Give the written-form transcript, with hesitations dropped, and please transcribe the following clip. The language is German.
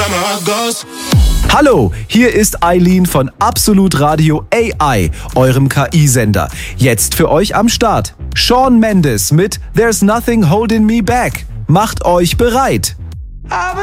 Hallo, hier ist Eileen von Absolut Radio AI, eurem KI-Sender. Jetzt für euch am Start Shawn Mendes mit There's Nothing Holding Me Back. Macht euch bereit.